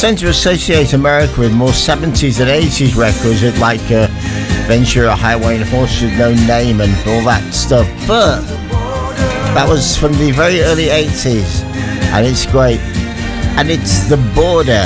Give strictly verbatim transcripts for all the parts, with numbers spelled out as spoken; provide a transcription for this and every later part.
tend to associate America with more seventies and eighties records with like uh, Ventura, Highway and Horse with No Name and all that stuff, but that was from the very early eighties and it's great, and it's The Border.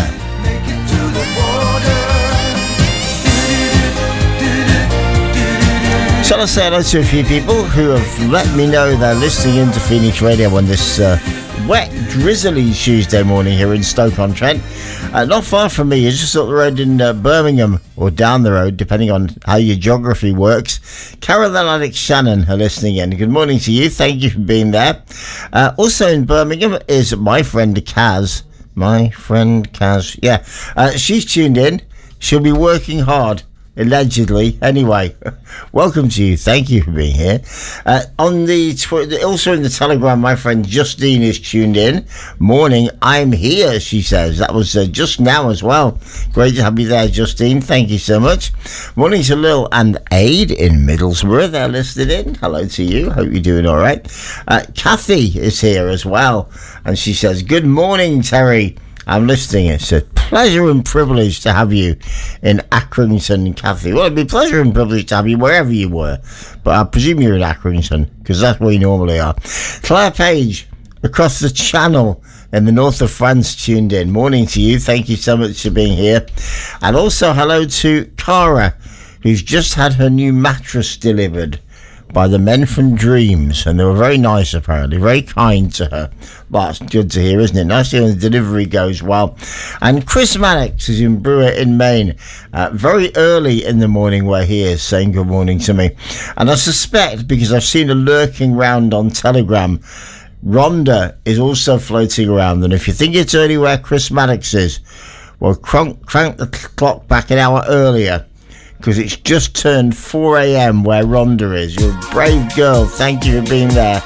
Shall I say hello to a few people who have let me know they're listening into Phoenix Radio on this uh, wet, drizzly Tuesday morning here in Stoke-on-Trent. Uh, not far from me, it's just up the road in uh, Birmingham, or down the road, depending on how your geography works. Carol and Alex Shannon are listening in. Good morning to you. Thank you for being there. Uh, also in Birmingham is my friend Kaz. My friend Kaz, yeah. Uh, she's tuned in. She'll be working hard. Allegedly. Anyway, welcome to you. Thank you for being here. Uh, on the tw- also in the Telegram, my friend Justine is tuned in. Morning, I'm here, she says. That was uh, just now as well. Great to have you there, Justine. Thank you so much. Morning to Lil and Aid in Middlesbrough. They're listed in. Hello to you. Hope you're doing all right. Uh, Kathy is here as well. And she says, good morning, Terry. I'm listening. It's a pleasure and privilege to have you in Accrington, Kathy. Well, it'd be a pleasure and privilege to have you wherever you were, but I presume you're in Accrington, because that's where you normally are. Claire Page, across the channel in the north of France, tuned in. Morning to you. Thank you so much for being here. And also hello to Cara, who's just had her new mattress delivered by the Men from Dreams, and they were very nice, apparently, very kind to her. That's good to hear, isn't it? Nice to hear the delivery goes well. And Chris Mannix is in Brewer in Maine, uh, very early in the morning where he is, saying good morning to me. And I suspect, because I've seen a lurking round on Telegram, Rhonda is also floating around, and if you think it's early where Chris Mannix is, well, crank, crank the clock back an hour earlier, because it's just turned four a.m. where Rhonda is. You're a brave girl. Thank you for being there.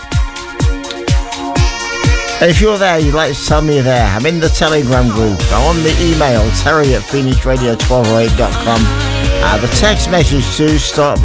And if you're there, you'd like to tell me you're there, I'm in the Telegram group. I'm on the email, terry at phoenix radio twelve oh eight dot com. Uh, the text message to start